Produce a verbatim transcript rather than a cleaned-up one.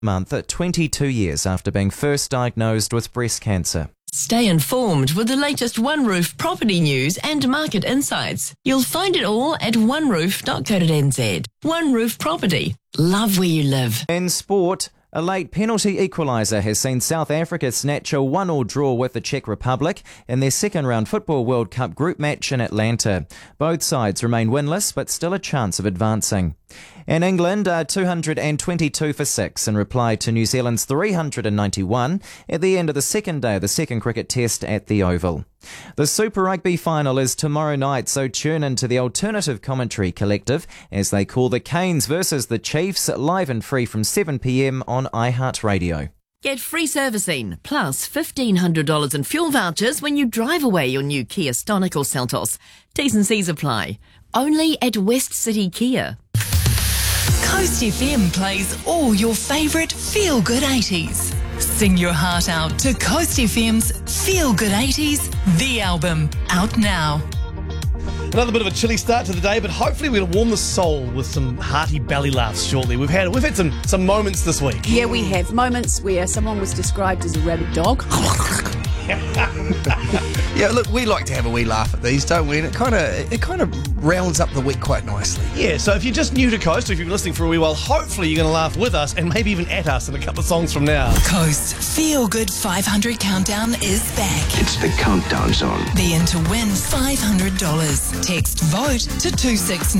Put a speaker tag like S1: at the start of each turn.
S1: month at twenty-two years after being first diagnosed with breast cancer.
S2: Stay informed with the latest One Roof property news and market insights. You'll find it all at one roof dot co dot n z. One Roof Property. Love where you live.
S1: In sport, a late penalty equaliser has seen South Africa snatch a one all draw with the Czech Republic in their second round Football World Cup group match in Atlanta. Both sides remain winless but still a chance of advancing. In England, uh, two hundred twenty-two for six in reply to New Zealand's three hundred ninety-one at the end of the second day of the second cricket test at the Oval. The Super Rugby final is tomorrow night, so tune into the Alternative Commentary Collective as they call the Canes versus the Chiefs, live and free from seven p m on iHeartRadio.
S2: Get free servicing plus fifteen hundred dollars in fuel vouchers when you drive away your new Kia Stonic or Seltos. T's and C's apply. Only at West City Kia.
S3: Coast F M plays all your favourite feel-good eighties. Sing your heart out to Coast F M's Feel Good eighties, the album, out now.
S4: Another bit of a chilly start to the day, but hopefully we're going to warm the soul with some hearty belly laughs shortly. We've had we've had some, some moments this week.
S5: Yeah, we have. Moments where someone was described as a rabid dog.
S6: Yeah, look, we like to have a wee laugh at these, don't we? And it kind of it kind of rounds up the week quite nicely.
S4: Yeah, so if you're just new to Coast, or if you've been listening for a wee while, hopefully you're going to laugh with us and maybe even at us in a couple of songs from now.
S3: Coast Feel Good five hundred Countdown is back.
S7: It's the countdown song.
S3: Be in to win five hundred dollars. Text VOTE to two six